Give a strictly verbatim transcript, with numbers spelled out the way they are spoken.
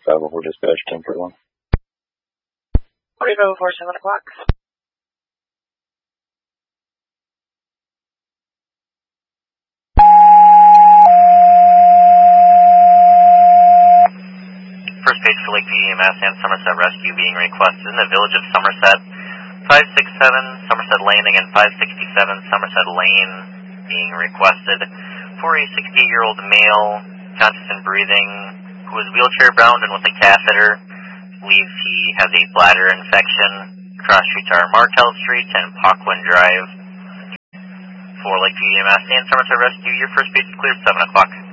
five oh four dispatch, ten forty-one. forty-five oh four, seven o'clock. First page for Lakeview E M S and Somerset Rescue being requested in the village of Somerset. five sixty-seven Somerset Lane, again five sixty-seven Somerset Lane being requested for a sixty-eight-year-old male, conscious and breathing, who is wheelchair bound and with a catheter. Believes he has a bladder infection. Cross streets are Martel Street and Paquin Drive. For Lakeview E M S and Somerset Rescue, your first page is cleared, seven o'clock.